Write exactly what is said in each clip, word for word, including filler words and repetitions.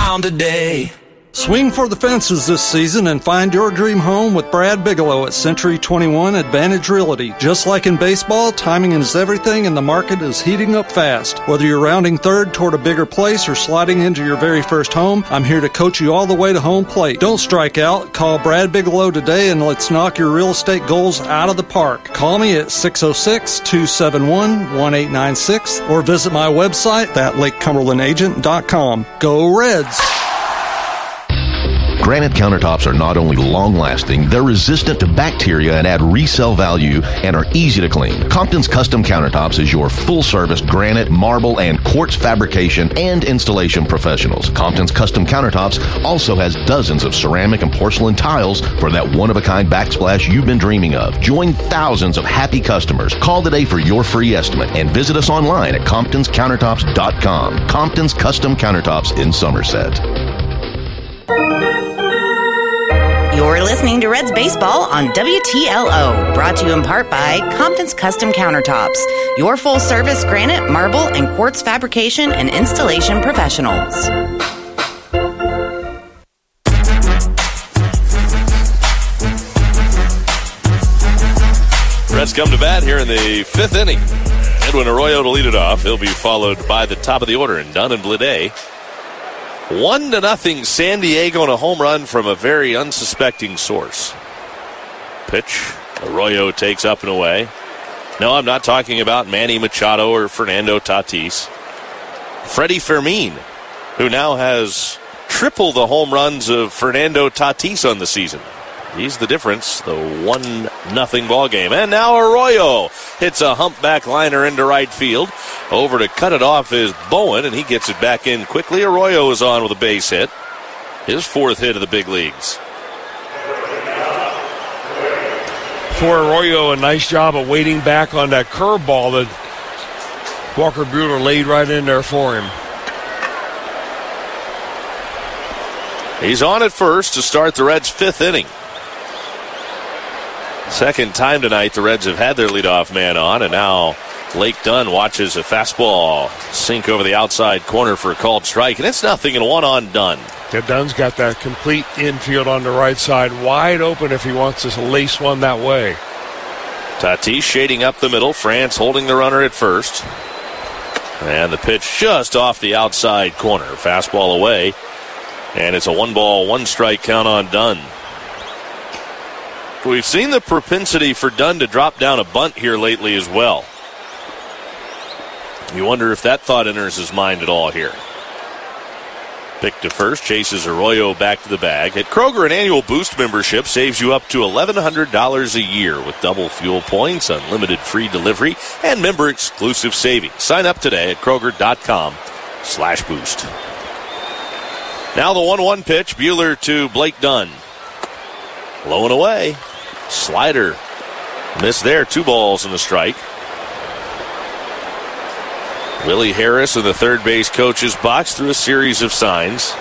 around today. Swing for the fences this season and find your dream home with Brad Bigelow at Century twenty-one Advantage Realty. Just like in baseball, timing is everything and the market is heating up fast. Whether you're rounding third toward a bigger place or sliding into your very first home, I'm here to coach you all the way to home plate. Don't strike out. Call Brad Bigelow today and let's knock your real estate goals out of the park. Call me at six oh six, two seven one, one eight nine six or visit my website at lake cumberland agent dot com. Go Reds! Granite countertops are not only long-lasting, they're resistant to bacteria and add resale value and are easy to clean. Compton's Custom Countertops is your full-service granite, marble, and quartz fabrication and installation professionals. Compton's Custom Countertops also has dozens of ceramic and porcelain tiles for that one-of-a-kind backsplash you've been dreaming of. Join thousands of happy customers. Call today for your free estimate and visit us online at comptons countertops dot com. Compton's Custom Countertops in Somerset. You're listening to Reds Baseball on W T L O, brought to you in part by Compton's Custom Countertops, your full-service granite, marble, and quartz fabrication and installation professionals. Reds come to bat here in the fifth inning. Edwin Arroyo to lead it off. He'll be followed by the top of the order in Dunn and Blade. One to nothing San Diego and a home run from a very unsuspecting source. Pitch. Arroyo takes up and away. No, I'm not talking about Manny Machado or Fernando Tatis. Freddie Fermin, who now has triple the home runs of Fernando Tatis on the season. He's the difference, the one nothing ball game. And now Arroyo hits a humpback liner into right field. Over to cut it off is Bowen, and he gets it back in quickly. Arroyo is on with a base hit. His fourth hit of the big leagues. For Arroyo, a nice job of waiting back on that curveball that Walker Buehler laid right in there for him. He's on at first to start the Reds' fifth inning. Second time tonight the Reds have had their leadoff man on, and now Blake Dunn watches a fastball sink over the outside corner for a called strike, and it's nothing and one on Dunn. Yeah, Dunn's got that complete infield on the right side, wide open if he wants to lace one that way. Tatis shading up the middle, France holding the runner at first. And the pitch just off the outside corner, fastball away, and it's a one ball, one strike count on Dunn. We've seen the propensity for Dunn to drop down a bunt here lately as well. You wonder if that thought enters his mind at all here. Pick to first, chases Arroyo back to the bag. At Kroger, an annual Boost membership saves you up to eleven hundred dollars a year with double fuel points, unlimited free delivery, and member-exclusive savings. Sign up today at Kroger.com slash boost. Now the one one pitch, Buehler to Blake Dunn. Low and away. Slider missed there. Two balls and a strike. Willie Harris in the third base coach's box through a series of signs.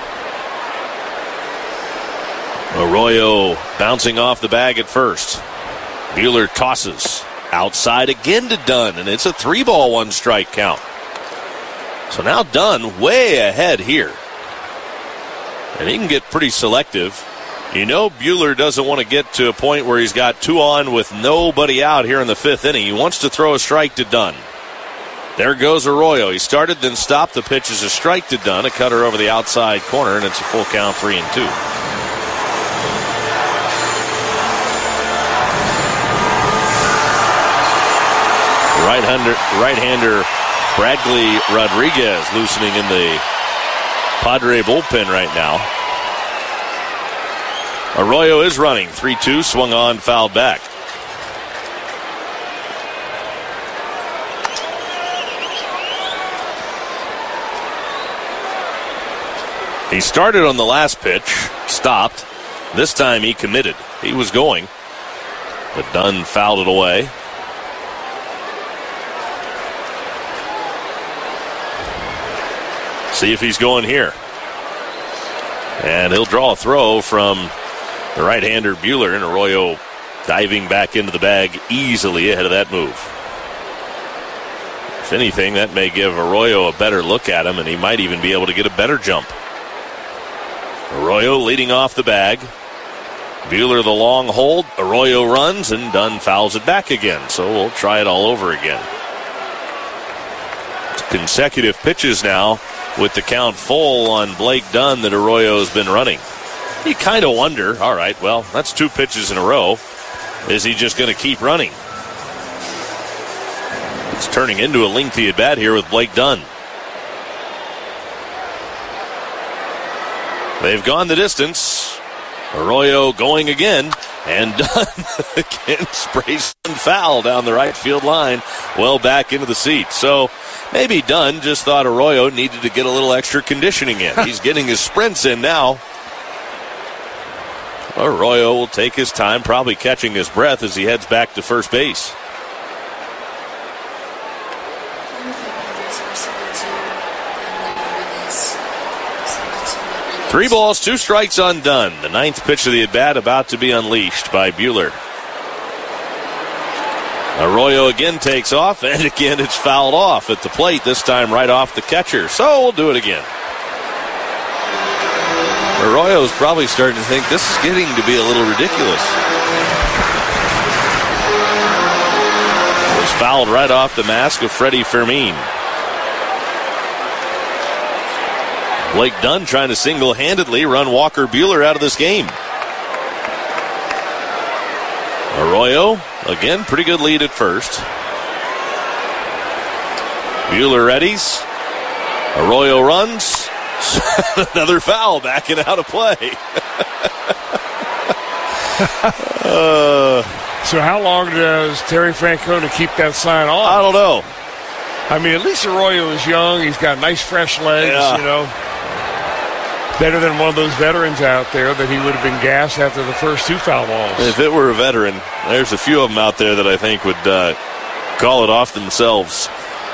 Arroyo bouncing off the bag at first. Buehler tosses outside again to Dunn, and it's a three ball, one strike count. So now Dunn way ahead here. And he can get pretty selective. You know Buehler doesn't want to get to a point where he's got two on with nobody out here in the fifth inning. He wants to throw a strike to Dunn. There goes Arroyo. He started, then stopped. The pitch is a strike to Dunn. A cutter over the outside corner, and it's a full count, three and two. Right-hander, right-hander Bradley Rodriguez loosening in the Padre bullpen right now. Arroyo is running. three two, swung on, fouled back. He started on the last pitch, stopped. This time he committed. He was going, but Dunn fouled it away. See if he's going here. And he'll draw a throw from the right-hander Buehler, and Arroyo diving back into the bag easily ahead of that move. If anything, that may give Arroyo a better look at him, and he might even be able to get a better jump. Arroyo leading off the bag. Buehler the long hold. Arroyo runs, and Dunn fouls it back again. So we'll try it all over again. It's consecutive pitches now with the count full on Blake Dunn that Arroyo's been running. You kind of wonder, all right, well, that's two pitches in a row. Is he just going to keep running? It's turning into a lengthy at bat here with Blake Dunn. They've gone the distance. Arroyo going again, and Dunn again sprays foul down the right field line, well back into the seat. So maybe Dunn just thought Arroyo needed to get a little extra conditioning in. He's getting his sprints in now. Arroyo will take his time, probably catching his breath as he heads back to first base. Three balls, two strikes on Dunn. The ninth pitch of the at-bat about to be unleashed by Buehler. Arroyo again takes off, and again it's fouled off at the plate, this time right off the catcher. So we'll do it again. Arroyo's probably starting to think this is getting to be a little ridiculous. It was fouled right off the mask of Freddie Fermin. Blake Dunn trying to single-handedly run Walker Buehler out of this game. Arroyo, again, pretty good lead at first. Buehler readies. Arroyo runs. Another foul backing out of play. uh, so how long does Terry Francona keep that sign on? I don't know. I mean, at least Arroyo is young. He's got nice, fresh legs, yeah. you know. Better than one of those veterans out there that he would have been gassed after the first two foul balls. If it were a veteran, there's a few of them out there that I think would uh, call it off themselves.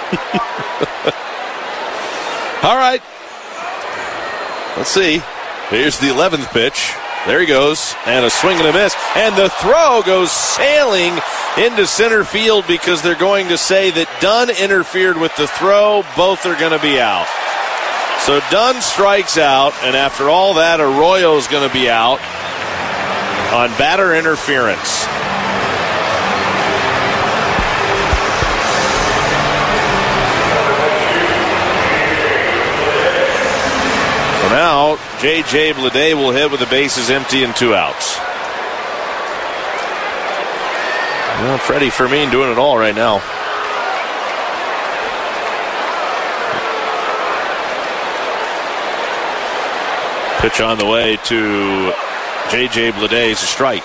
All right. Let's see. Here's the eleventh pitch. There he goes. And a swing and a miss. And the throw goes sailing into center field because they're going to say that Dunn interfered with the throw. Both are going to be out. So Dunn strikes out, and after all that, Arroyo's going to be out on batter interference. So now, J J Bleday will hit with the bases empty and two outs. Well, Freddie Fermin doing it all right now. Pitch on the way to J J Bleday's strike.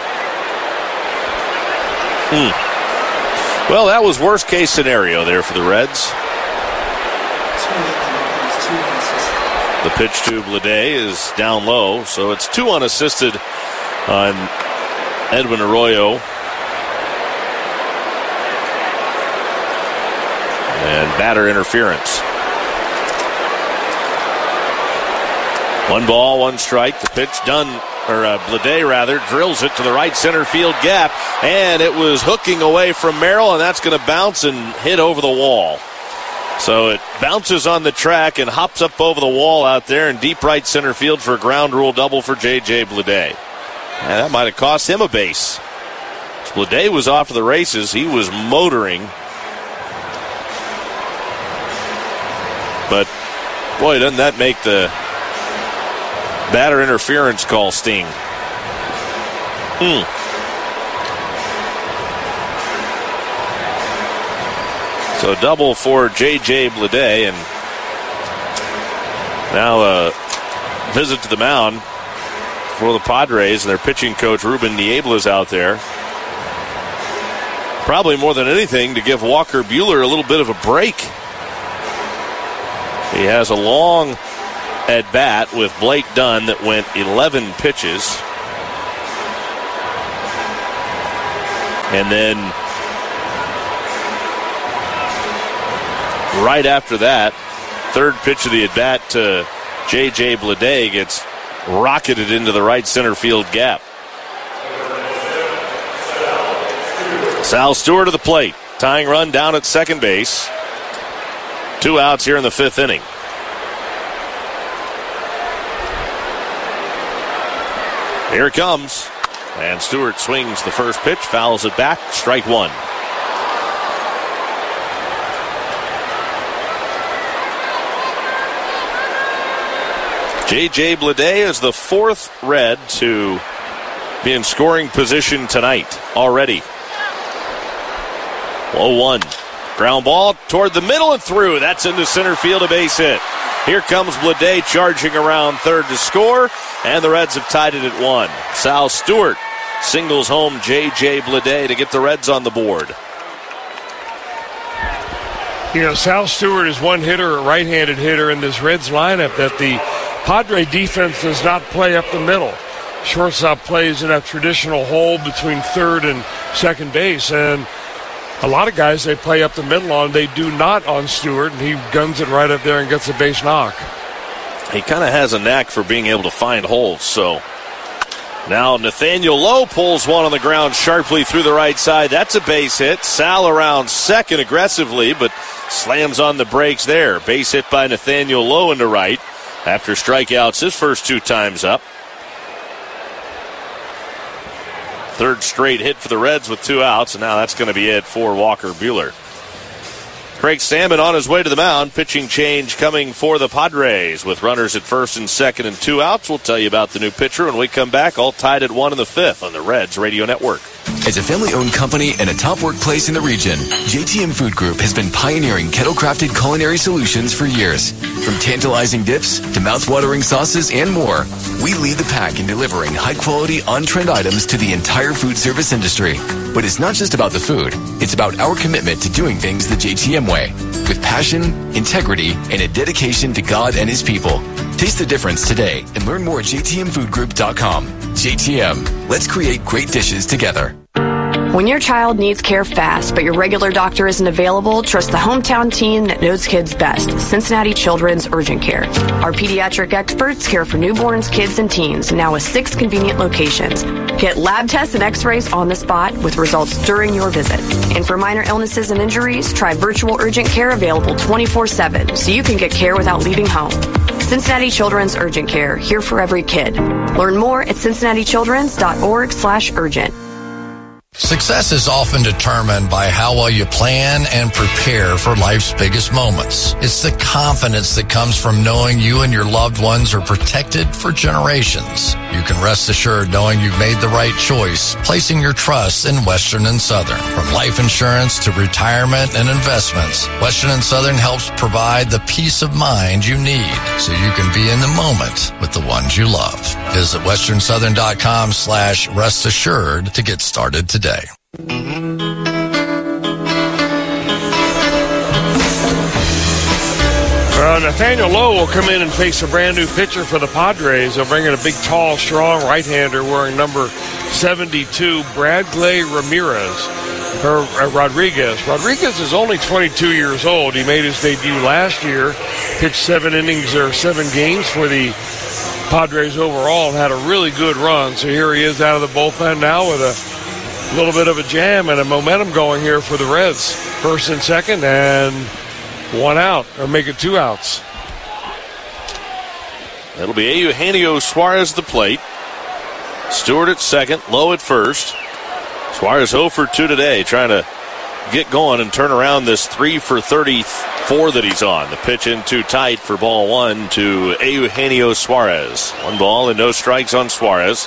Hmm. Well, that was worst case scenario there for the Reds. The pitch to Bleday is down low, so it's two unassisted on Edwin Arroyo. And batter interference. One ball, one strike. The pitch done, or uh, Bleday rather, drills it to the right center field gap, and it was hooking away from Merrill, and that's going to bounce and hit over the wall. So it bounces on the track and hops up over the wall out there in deep right center field for a ground rule double for J J Bleday. And that might have cost him a base. Bleday was off to the races. He was motoring. But, boy, doesn't that make the batter interference call sting. Hmm. So double for J J Bleday, and now a visit to the mound for the Padres, and their pitching coach Ruben Niebla is out there. Probably more than anything to give Walker Buehler a little bit of a break. He has a long at bat with Blake Dunn that went eleven pitches. And then right after that, third pitch of the at bat to J J Bleday gets rocketed into the right center field gap. Sal Stewart to the plate. Tying run down at second base. Two outs here in the fifth inning. Here it comes. And Stewart swings the first pitch, fouls it back, strike one. J J Bleday is the fourth Red to be in scoring position tonight already. oh one. Ground ball toward the middle and through. That's into center field, a base hit. Here comes Bleday charging around third to score, and the Reds have tied it at one. Sal Stewart singles home J J Bleday to get the Reds on the board. You know, Sal Stewart is one hitter, a right-handed hitter in this Reds lineup that the Padre defense does not play up the middle. Shortstop plays in a traditional hole between third and second base, and a lot of guys they play up the middle on, they do not on Stewart, and he guns it right up there and gets a base knock. He kind of has a knack for being able to find holes, so now Nathaniel Lowe pulls one on the ground sharply through the right side. That's a base hit. Sal around second aggressively, but slams on the brakes there. Base hit by Nathaniel Lowe into right after strikeouts his first two times up. Third straight hit for the Reds with two outs, and now that's going to be it for Walker Buehler. Craig Stammen on his way to the mound. Pitching change coming for the Padres with runners at first and second and two outs. We'll tell you about the new pitcher when we come back. All tied at one in the fifth on the Reds Radio Network. As a family-owned company and a top workplace in the region, J T M Food Group has been pioneering kettle-crafted culinary solutions for years. From tantalizing dips to mouth-watering sauces and more, we lead the pack in delivering high-quality, on-trend items to the entire food service industry. But it's not just about the food. It's about our commitment to doing things the J T M way, with passion, integrity, and a dedication to God and His people. Taste the difference today and learn more at j t m food group dot com. J T M, let's create great dishes together. When your child needs care fast, but your regular doctor isn't available, trust the hometown team that knows kids best, Cincinnati Children's Urgent Care. Our pediatric experts care for newborns, kids, and teens, now with six convenient locations. Get lab tests and x-rays on the spot with results during your visit. And for minor illnesses and injuries, try virtual urgent care available twenty-four seven so you can get care without leaving home. Cincinnati Children's Urgent Care, here for every kid. Learn more at cincinnati children's dot org slash urgent. Success is often determined by how well you plan and prepare for life's biggest moments. It's the confidence that comes from knowing you and your loved ones are protected for generations. You can rest assured knowing you've made the right choice, placing your trust in Western and Southern. From life insurance to retirement and investments, Western and Southern helps provide the peace of mind you need so you can be in the moment with the ones you love. Visit western southern dot com slash rest assured to get started today. Day. Uh, Nathaniel Lowe will come in and face a brand new pitcher for the Padres. They'll bring in a big, tall, strong right-hander wearing number seventy-two, Bradley Ramirez. Or uh, Rodriguez. Rodriguez is only twenty-two years old. He made his debut last year, pitched seven innings or seven games for the Padres overall and had a really good run. So here he is out of the bullpen now with a A little bit of a jam and a momentum going here for the Reds. First and second and one out, or make it two outs. It'll be Eugenio Suarez at the plate. Stewart at second, Lowe at first. Suarez oh for two today, trying to get going and turn around this three for thirty-four that he's on. The pitch in too tight for ball one to Eugenio Suarez. One ball and no strikes on Suarez.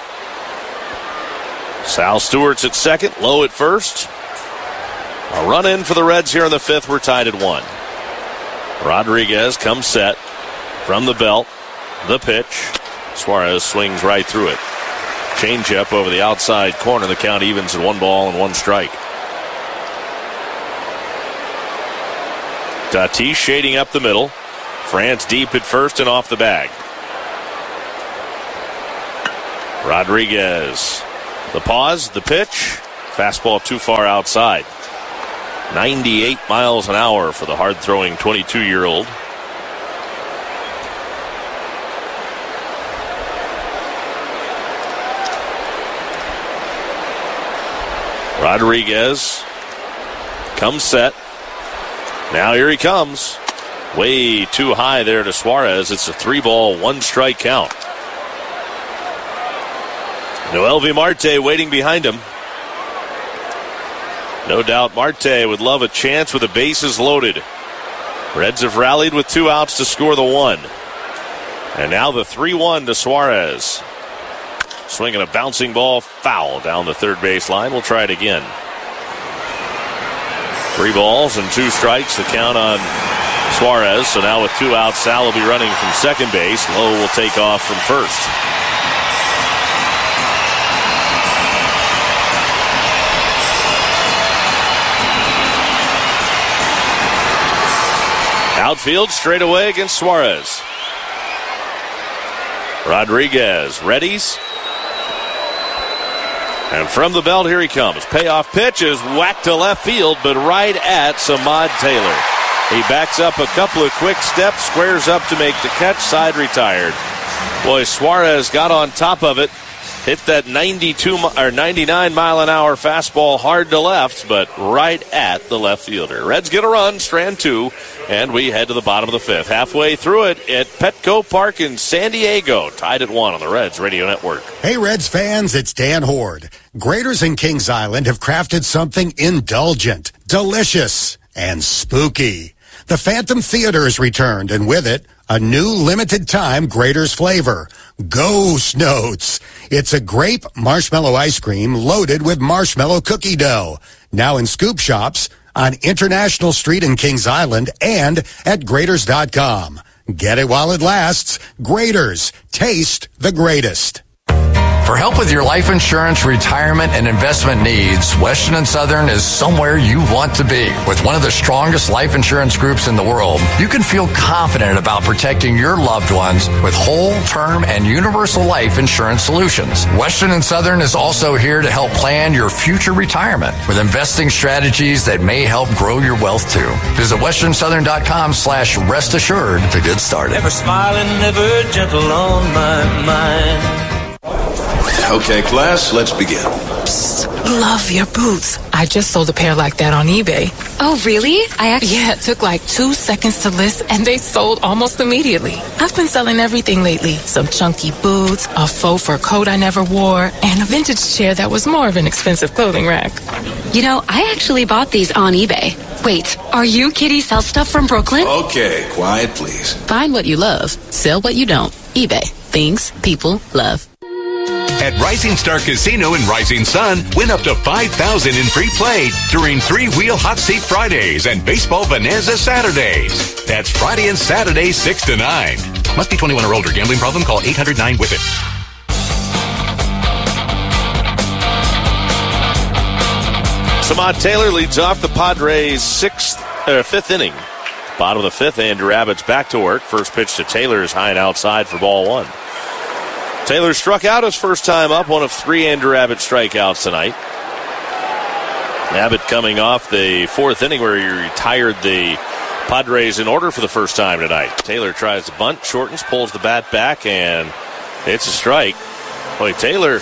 Sal Stewart's at second, Lowe at first. A run in for the Reds here in the fifth. We're tied at one. Rodriguez comes set from the belt. The pitch. Suarez swings right through it. Changeup over the outside corner. The count evens at one ball and one strike. Tatis shading up the middle. France deep at first and off the bag. Rodriguez. The pause, the pitch. Fastball too far outside. ninety-eight miles an hour for the hard-throwing twenty-two-year-old. Rodriguez comes set. Now here he comes. Way too high there to Suarez. It's a three-ball, one-strike count. Noelvi Marte waiting behind him. No doubt Marte would love a chance with the bases loaded. Reds have rallied with two outs to score the one. And now the three one to Suarez. Swinging a bouncing ball, foul down the third base line. We'll try it again. Three balls and two strikes, the count on Suarez. So now with two outs, Sal will be running from second base. Lowe will take off from first. Outfield straight away against Suarez. Rodriguez readies. And from the belt, here he comes. Payoff pitch is whacked to left field, but right at Samad Taylor. He backs up a couple of quick steps, squares up to make the catch, side retired. Boy, Suarez got on top of it. Hit that ninety-two or ninety-nine mile an hour fastball hard to left, but right at the left fielder. Reds get a run, strand two, and we head to the bottom of the fifth. Halfway through it at Petco Park in San Diego. Tied at one on the Reds Radio Network. Hey, Reds fans, it's Dan Horde. Graders in Kings Island have crafted something indulgent, delicious, and spooky. The Phantom Theater has returned, and with it, a new limited-time Graders flavor, Ghost Notes. It's a grape marshmallow ice cream loaded with marshmallow cookie dough. Now in scoop shops on International Street in Kings Island and at Graders dot com. Get it while it lasts. Graders. Taste the greatest. For help with your life insurance, retirement, and investment needs, Western and Southern is somewhere you want to be. With one of the strongest life insurance groups in the world, you can feel confident about protecting your loved ones with whole, term, and universal life insurance solutions. Western and Southern is also here to help plan your future retirement with investing strategies that may help grow your wealth too. Visit western southern dot com slash rest assured to get started. Never smiling, never gentle on my mind. Okay, class, let's begin. Psst, love your boots. I just sold a pair like that on eBay. Oh, really? I actually... Yeah, it took like two seconds to list, and they sold almost immediately. I've been selling everything lately. Some chunky boots, a faux fur coat I never wore, and a vintage chair that was more of an expensive clothing rack. You know, I actually bought these on eBay. Wait, are you Kitty Sell Stuff from Brooklyn? Okay, quiet, please. Find what you love. Sell what you don't. eBay. Things people love. At Rising Star Casino in Rising Sun, win up to five thousand dollars in free play during three-wheel hot seat Fridays and baseball bonanza Saturdays. That's Friday and Saturday, six to nine. Must be twenty-one or older. Gambling problem? Call eight hundred nine with it. Samad Taylor leads off the Padres' sixth, uh, fifth inning. Bottom of the fifth, Andrew Abbott's back to work. First pitch to Taylor is high and outside for ball one. Taylor struck out his first time up, one of three Andrew Abbott strikeouts tonight. Abbott coming off the fourth inning where he retired the Padres in order for the first time tonight. Taylor tries to bunt, shortens, pulls the bat back, and it's a strike. Boy, Taylor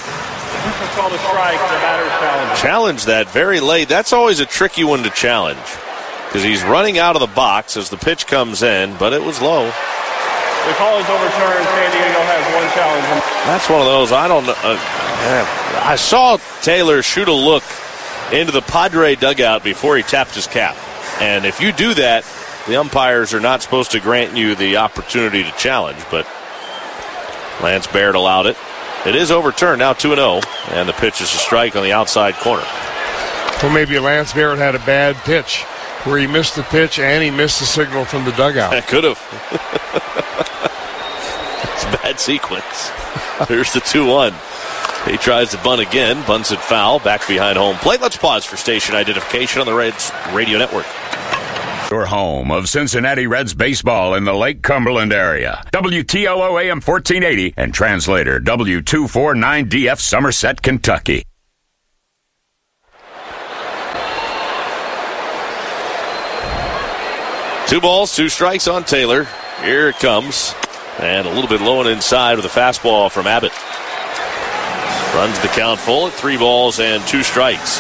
challenged that very late. That's always a tricky one to challenge because he's running out of the box as the pitch comes in, but it was low. The call is overturned. San Diego has one challenge. That's one of those, I don't know. Uh, I saw Taylor shoot a look into the Padre dugout before he tapped his cap. And if you do that, the umpires are not supposed to grant you the opportunity to challenge. But Lance Baird allowed it. It is overturned, now two and oh. And the pitch is a strike on the outside corner. Well, maybe Lance Baird had a bad pitch where he missed the pitch and he missed the signal from the dugout. That could have. It's a bad sequence. Here's the two one. He tries to bunt again. Bunts it foul. Back behind home plate. Let's pause for station identification on the Reds Radio Network. Your home of Cincinnati Reds baseball in the Lake Cumberland area. W T L O A M fourteen eighty and translator W two forty-nine D F Somerset, Kentucky. Two balls, two strikes on Taylor. Here it comes. And a little bit low and inside with a fastball from Abbott. Runs the count full at three balls and two strikes.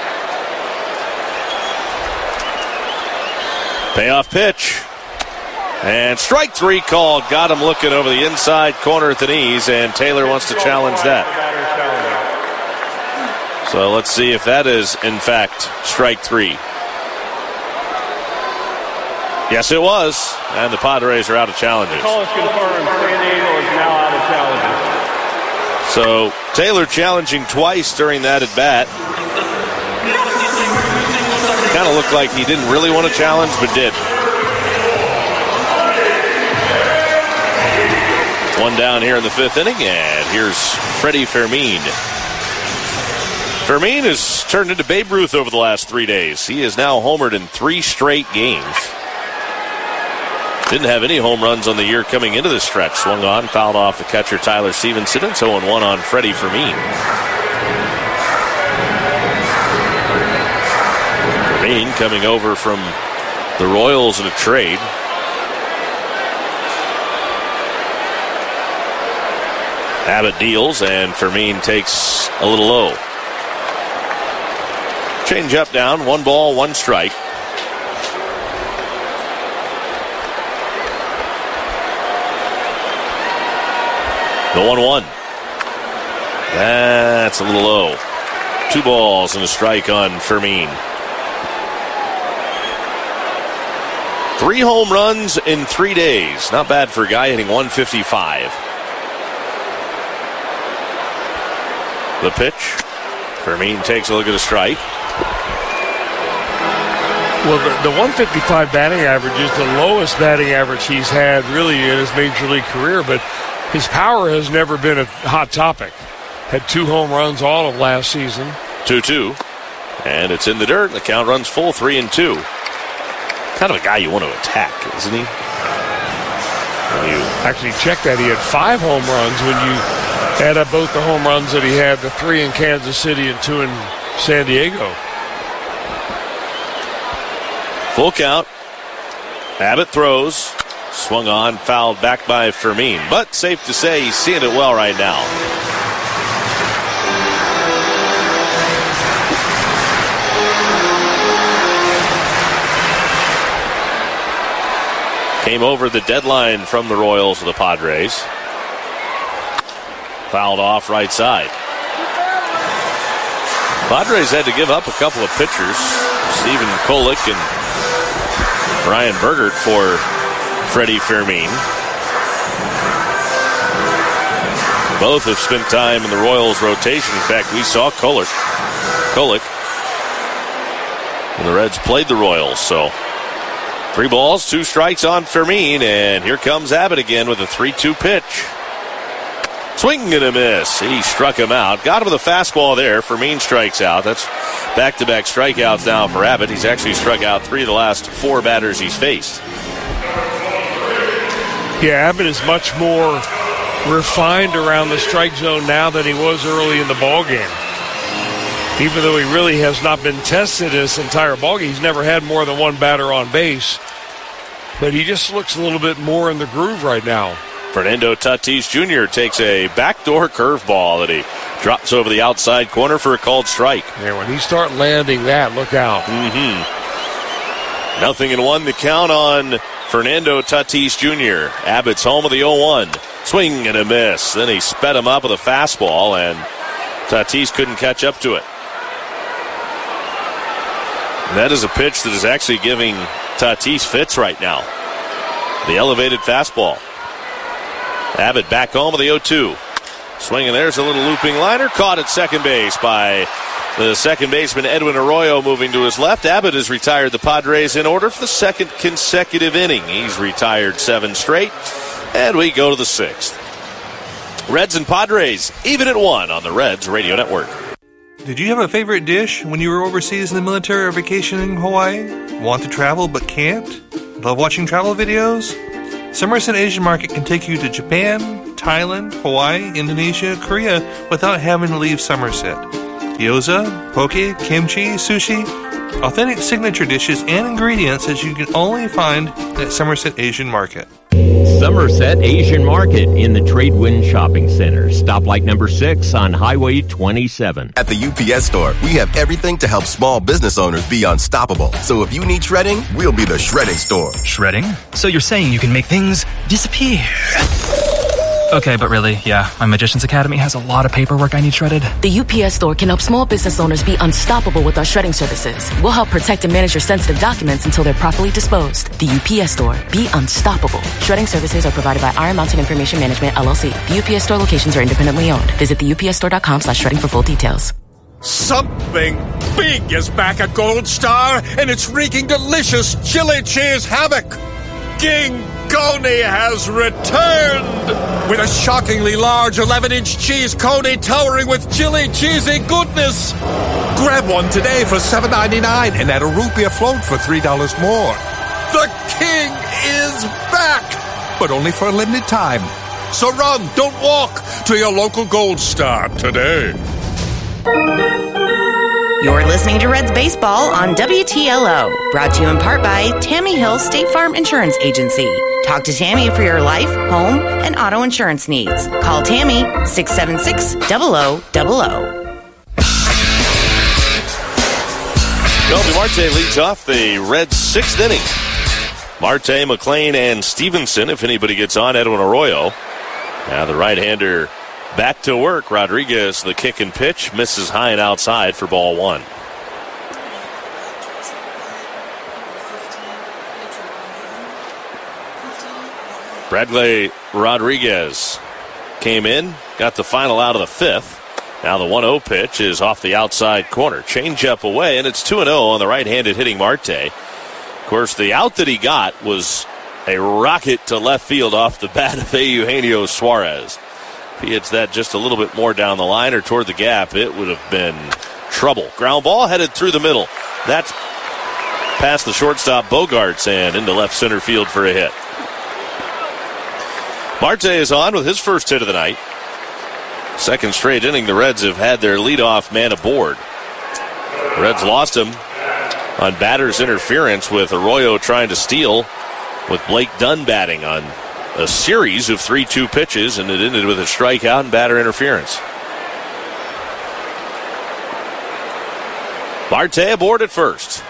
Payoff pitch. And strike three called. Got him looking over the inside corner at the knees, and Taylor wants to challenge that. So let's see if that is, in fact, strike three. Yes, it was. And the Padres are out of challenges. The call is confirmed. San Diego is now out of challenges. So Taylor challenging twice during that at bat. Kind of looked like he didn't really want to challenge, but did. One down here in the fifth inning, and here's Freddie Fermin. Fermin has turned into Babe Ruth over the last three days. He is now homered in three straight games. Didn't have any home runs on the year coming into this stretch. Swung on, fouled off the catcher Tyler Stevenson. It's oh one on Freddie Fermin. Fermin coming over from the Royals in a trade. Abbott deals, and Fermin takes a little low. Change up down, one ball, one strike. The one one. That's a little low. Two balls and a strike on Fermin. Three home runs in three days. Not bad for a guy hitting one fifty-five. The pitch. Fermin takes a look at a strike. Well, the, the one fifty-five batting average is the lowest batting average he's had really in his major league career, but his power has never been a hot topic. Had two home runs all of last season. two two. And it's in the dirt. The count runs full, three and two. Kind of a guy you want to attack, isn't he? When you actually check that, he had five home runs when you add up both the home runs that he had, the three in Kansas City and two in San Diego. Full count. Abbott throws. Swung on, fouled back by Fermin. But safe to say he's seeing it well right now. Came over the deadline from the Royals to the Padres. Fouled off right side. Padres had to give up a couple of pitchers. Stephen Kolick and Brian Bergert for Freddie Fermin. Both have spent time in the Royals rotation. In fact, we saw Kolick. Kolick. And the Reds played the Royals, so three balls, two strikes on Fermin, and here comes Abbott again with a three two pitch. Swing and a miss. He struck him out. Got him with a fastball there. Fermin strikes out. That's back-to-back strikeouts now for Abbott. He's actually struck out three of the last four batters he's faced. Yeah, Abbott is much more refined around the strike zone now than he was early in the ballgame. Even though he really has not been tested this entire ballgame, he's never had more than one batter on base. But he just looks a little bit more in the groove right now. Fernando Tatis Junior takes a backdoor curveball that he drops over the outside corner for a called strike. Yeah, when he start landing that, look out. Mm-hmm. Nothing in one to count on Fernando Tatis Junior Abbott's home of the oh one. Swing and a miss. Then he sped him up with a fastball, and Tatis couldn't catch up to it. And that is a pitch that is actually giving Tatis fits right now. The elevated fastball. Abbott back home with the oh two. Swinging, there's a little looping liner. Caught at second base by the second baseman Edwin Arroyo moving to his left. Abbott has retired the Padres in order for the second consecutive inning. He's retired seven straight. And we go to the sixth. Reds and Padres even at one on the Reds Radio Network. Did you have a favorite dish when you were overseas in the military or vacationing in Hawaii? Want to travel but can't? Love watching travel videos? Somerset Asian Market can take you to Japan, Thailand, Hawaii, Indonesia, Korea without having to leave Somerset. Gyoza, poke, kimchi, sushi, Authentic signature dishes and ingredients that you can only find at Somerset Asian Market. Somerset Asian Market in the Tradewin Shopping Center. Stoplight number six on Highway twenty-seven. At the U P S Store, we have everything to help small business owners be unstoppable. So if you need shredding, we'll be the shredding store. Shredding? So you're saying you can make things disappear? Okay, but really, yeah, my Magician's Academy has a lot of paperwork I need shredded. The U P S Store can help small business owners be unstoppable with our shredding services. We'll help protect and manage your sensitive documents until they're properly disposed. The U P S Store. Be unstoppable. Shredding services are provided by Iron Mountain Information Management, L L C. The U P S Store locations are independently owned. Visit the U P S store dot com slash shredding for full details. Something big is back at Gold Star, and it's wreaking delicious chili cheese havoc. King Coney has returned with a shockingly large eleven-inch cheese coney towering with chili cheesy goodness. Grab one today for seven ninety-nine and add a rupee a float for three dollars more. The king is back, but only for a limited time. So run, don't walk, to your local Gold Star today. You're listening to Reds Baseball on W T L O, brought to you in part by Tammy Hill State Farm Insurance Agency. Talk to Tammy for your life, home, and auto insurance needs. Call Tammy, six seven six, zero zero zero zero. Noelvi Marte leads off the Reds' sixth inning. Marte, McLean, and Stevenson, if anybody gets on, Edwin Arroyo. Now the right-hander back to work. Rodriguez, the kick and pitch, misses high and outside for ball one. Bradley Rodriguez came in, got the final out of the fifth. Now the one oh pitch is off the outside corner. Change up away, and it's two and oh on the right-handed hitting Marte. Of course, the out that he got was a rocket to left field off the bat of Eugenio Suarez. If he hits that just a little bit more down the line or toward the gap, it would have been trouble. Ground ball headed through the middle. That's past the shortstop Bogarts and into left center field for a hit. Marte is on with his first hit of the night. Second straight inning, the Reds have had their leadoff man aboard. The Reds lost him on batter's interference with Arroyo trying to steal, with Blake Dunn batting on a series of three two pitches, and it ended with a strikeout and batter interference. Marte aboard at first.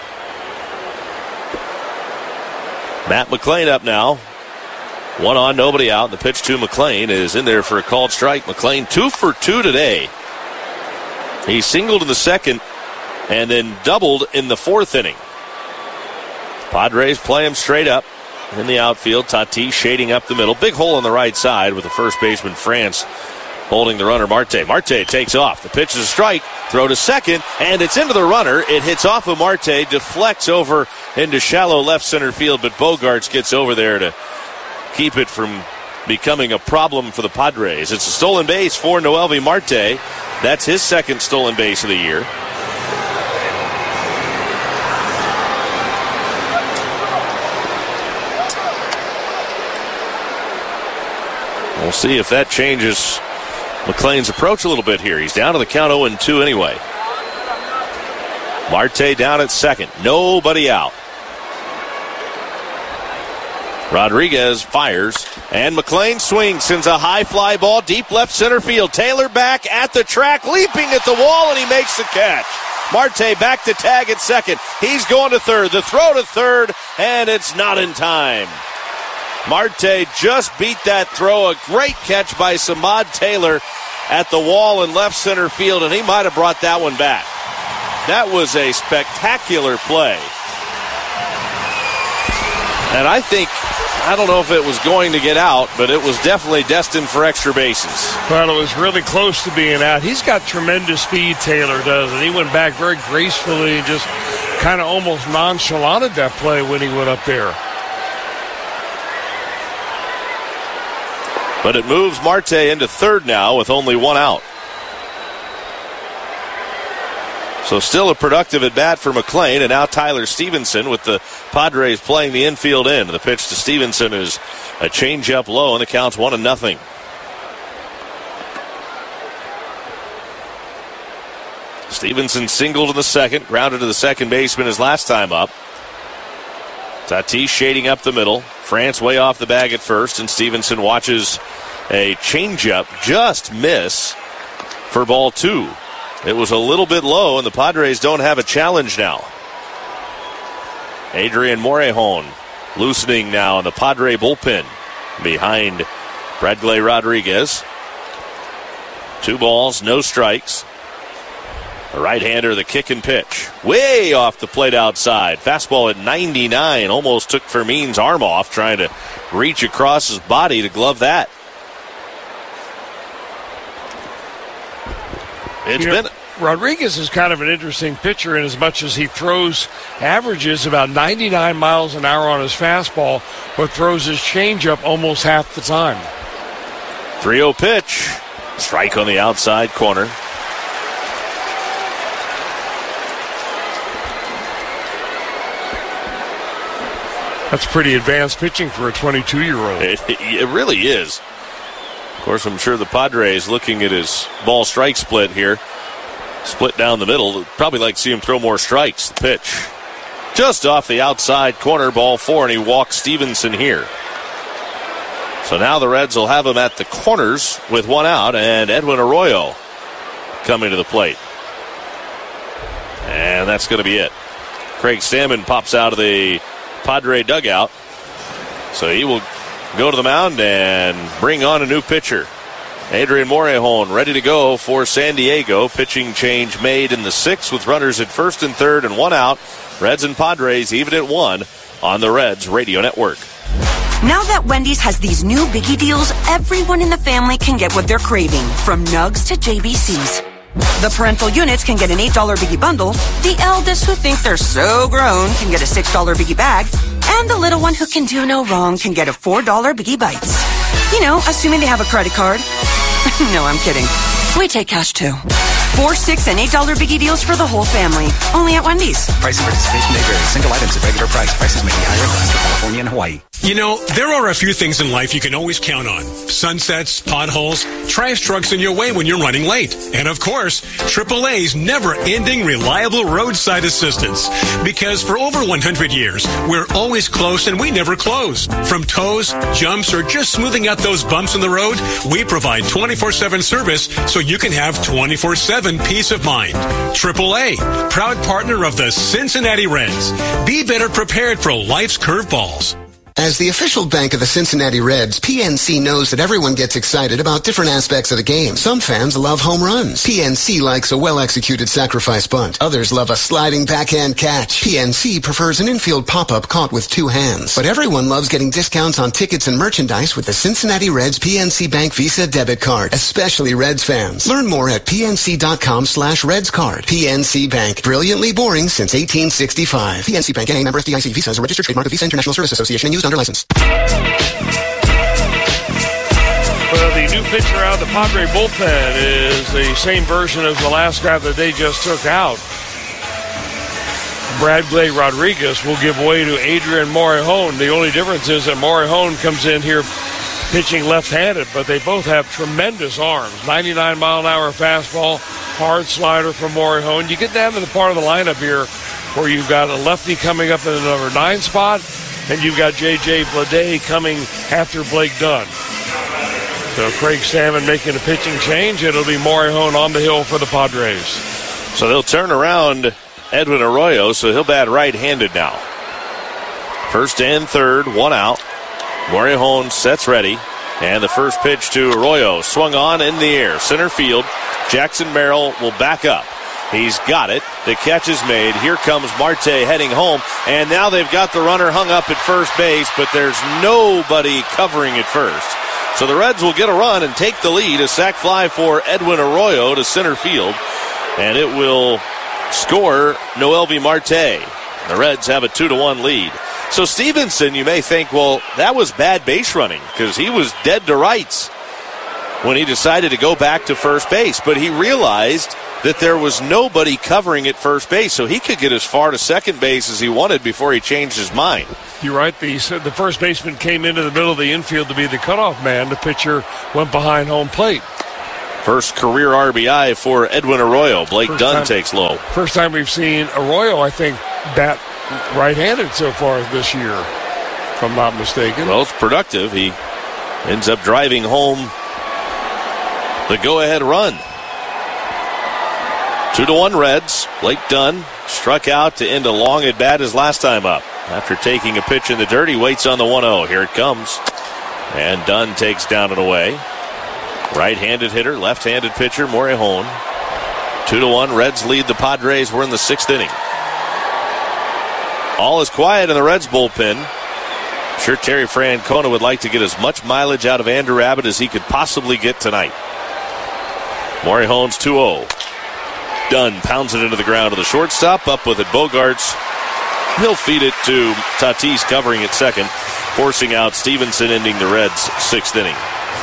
Matt McLean up now. One on, nobody out. The pitch to McLean is in there for a called strike. McLean two for two today. He singled in the second and then doubled in the fourth inning. Padres play him straight up in the outfield. Tatis shading up the middle. Big hole on the right side with the first baseman France holding the runner Marte. Marte takes off. The pitch is a strike. Throw to second, and it's into the runner. It hits off of Marte, deflects over into shallow left center field, but Bogarts gets over there to keep it from becoming a problem for the Padres. It's a stolen base for Noelvi Marte. That's his second stolen base of the year. We'll see if that changes McLean's approach a little bit here. He's down to the count oh and two anyway. Marte down at second. Nobody out. Rodriguez fires, and McLean swings, sends a high fly ball deep left center field. Taylor back at the track, leaping at the wall, and he makes the catch. Marte back to tag at second. He's going to third. The throw to third, and it's not in time. Marte just beat that throw. A great catch by Samad Taylor at the wall in left center field, and he might have brought that one back. That was a spectacular play. And I think, I don't know if it was going to get out, but it was definitely destined for extra bases. Well, it was really close to being out. He's got tremendous speed, Taylor does, and he went back very gracefully and just kind of almost nonchalanted that play when he went up there. But it moves Marte into third now with only one out. So still a productive at-bat for McLean, and now Tyler Stevenson with the Padres playing the infield in. The pitch to Stevenson is a change-up low, and the count's one and nothing. Stevenson singled in the second, grounded to the second baseman his last time up. Tatis shading up the middle. France way off the bag at first, and Stevenson watches a changeup just miss for ball two. It was a little bit low, and the Padres don't have a challenge now. Adrian Morejon loosening now in the Padre bullpen behind Bradley Rodriguez. Two balls, no strikes. A right-hander, the kick and pitch. Way off the plate outside. Fastball at ninety-nine. Almost took Fermin's arm off trying to reach across his body to glove that. It's you been... know, Rodriguez is kind of an interesting pitcher in as much as he throws, averages about ninety-nine miles an hour on his fastball, but throws his changeup almost half the time. three oh pitch. Strike on the outside corner. That's pretty advanced pitching for a twenty-two-year-old. It, it really is. Of course, I'm sure the Padres looking at his ball strike split here. Split down the middle. Probably like to see him throw more strikes. The pitch. Just off the outside corner, ball four, and he walks Stevenson here. So now the Reds will have him at the corners with one out, and Edwin Arroyo coming to the plate. And that's going to be it. Craig Stammen pops out of the Padre dugout. So he will go to the mound and bring on a new pitcher. Adrian Morejon ready to go for San Diego. Pitching change made in the sixth with runners at first and third and one out. Reds and Padres even at one on the Reds Radio Network. Now that Wendy's has these new biggie deals, everyone in the family can get what they're craving, from nugs to J B Cs. The parental units can get an eight dollar biggie bundle, the eldest who think they're so grown can get a six dollar biggie bag, and the little one who can do no wrong can get a four dollar biggie bites. You know, assuming they have a credit card. No, I'm kidding. We take cash too. Four, six, and eight dollar biggie deals for the whole family. Only at Wendy's. Price and participation may vary. Single items at regular price. Prices may be higher in Alaska, California, and Hawaii. You know, there are a few things in life you can always count on. Sunsets, potholes, trash trucks in your way when you're running late. And of course, triple A's never-ending reliable roadside assistance. Because for over one hundred years, we're always close and we never close. From tows, jumps, or just smoothing out those bumps in the road, we provide twenty-four seven service so you can have twenty-four seven peace of mind. triple A, proud partner of the Cincinnati Reds. Be better prepared for life's curveballs. As the official bank of the Cincinnati Reds, P N C knows that everyone gets excited about different aspects of the game. Some fans love home runs. P N C likes a well-executed sacrifice bunt. Others love a sliding backhand catch. P N C prefers an infield pop-up caught with two hands. But everyone loves getting discounts on tickets and merchandise with the Cincinnati Reds P N C Bank Visa debit card, especially Reds fans. Learn more at pnc.com slash Reds card. P N C Bank, brilliantly boring since eighteen sixty-five. P N C Bank, N A member F D I C. Visa is a registered trademark of Visa International Service Association and used under license. Well, the new pitcher out of the Padre bullpen is the same version as the last guy that they just took out. Bradley Rodriguez will give way to Adrian Morejon. The only difference is that Morejon comes in here pitching left-handed, but they both have tremendous arms. ninety-nine mile an hour fastball, hard slider from Morejon. You get down to the part of the lineup here where you've got a lefty coming up in the number nine spot, and you've got J J Bleday coming after Blake Dunn. So Craig Stammen making a pitching change. It'll be Morejon on the hill for the Padres. So they'll turn around Edwin Arroyo, so he'll bat right-handed now. First and third, one out. Morejon sets ready. And the first pitch to Arroyo, swung on in the air. Center field, Jackson Merrill will back up. He's got it. The catch is made. Here comes Marte heading home. And now they've got the runner hung up at first base, but there's nobody covering at first. So the Reds will get a run and take the lead. A sac fly for Edwin Arroyo to center field. And it will score Noelvi Marte. The Reds have a two to one lead. So Stevenson, you may think, well, that was bad base running because he was dead to rights when he decided to go back to first base. But he realized that there was nobody covering at first base, so he could get as far to second base as he wanted before he changed his mind. You're right. The, the first baseman came into the middle of the infield to be the cutoff man. The pitcher went behind home plate. First career R B I for Edwin Arroyo. Blake First Dunn time, takes low. First time we've seen Arroyo, I think, bat right-handed so far this year, if I'm not mistaken. Well, it's productive. He ends up driving home the go-ahead run. Two to one Reds. Blake Dunn struck out to end a long at bat his last time up. After taking a pitch in the dirt, he waits on the one oh. Here it comes. And Dunn takes down and away. Right-handed hitter, left-handed pitcher, Morejon. Two to one. Reds lead the Padres. We're in the sixth inning. All is quiet in the Reds bullpen. I'm sure Terry Francona would like to get as much mileage out of Andrew Abbott as he could possibly get tonight. Morejon's two oh. Dunn pounds it into the ground to the shortstop. Up with it, Bogarts. He'll feed it to Tatis covering at second, forcing out Stevenson, ending the Reds' sixth inning.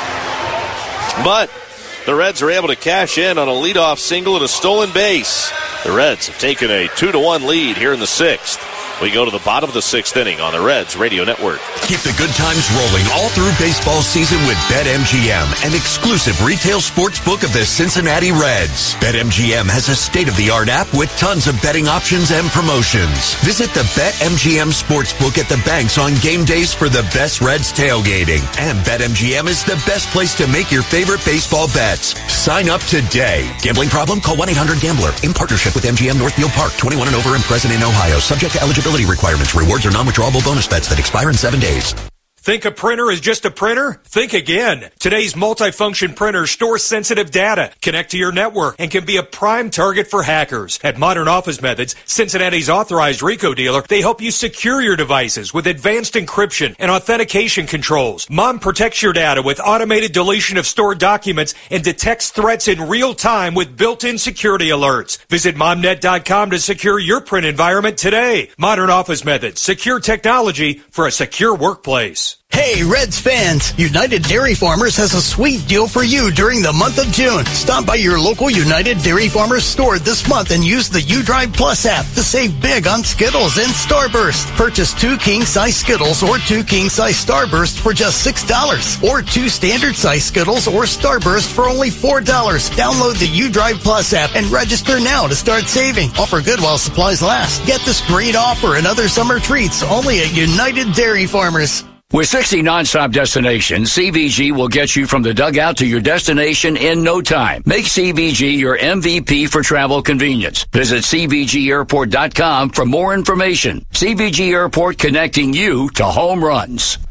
But the Reds are able to cash in on a leadoff single and a stolen base. The Reds have taken a two to one lead here in the sixth. We go to the bottom of the sixth inning on the Reds Radio Network. Keep the good times rolling all through baseball season with BetMGM, an exclusive retail sports book of the Cincinnati Reds. BetMGM has a state-of-the-art app with tons of betting options and promotions. Visit the BetMGM Sportsbook at the banks on game days for the best Reds tailgating. And BetMGM is the best place to make your favorite baseball bets. Sign up today. Gambling problem? Call one eight hundred gambler. In partnership with M G M Northfield Park. twenty-one and over and present in Ohio. Subject to eligibility requirements. Rewards are non-withdrawable bonus bets that expire in seven days. Think a printer is just a printer? Think again. Today's multifunction printers store sensitive data, connect to your network, and can be a prime target for hackers. At Modern Office Methods, Cincinnati's authorized RICO dealer, they help you secure your devices with advanced encryption and authentication controls. Mom protects your data with automated deletion of stored documents and detects threats in real time with built-in security alerts. Visit momnet dot com to secure your print environment today. Modern Office Methods, secure technology for a secure workplace. Hey, Reds fans! United Dairy Farmers has a sweet deal for you during the month of June. Stop by your local United Dairy Farmers store this month and use the UDrive Plus app to save big on Skittles and Starburst. Purchase two king-size Skittles or two king-size Starburst for just six dollars. Or two standard-size Skittles or Starburst for only four dollars. Download the UDrive Plus app and register now to start saving. Offer good while supplies last. Get this great offer and other summer treats only at United Dairy Farmers. With sixty nonstop destinations, C V G will get you from the dugout to your destination in no time. Make C V G your M V P for travel convenience. Visit C V G airport dot com for more information. C V G Airport, connecting you to home runs.